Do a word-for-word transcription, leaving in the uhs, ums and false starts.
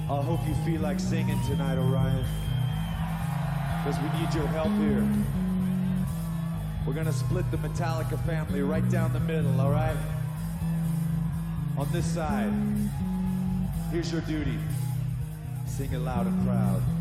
I hope you feel like singing tonight, Orion. Because we need your help here. We're gonna split the Metallica family right down the middle, all right? On this side, here's your duty. Sing it loud and proud.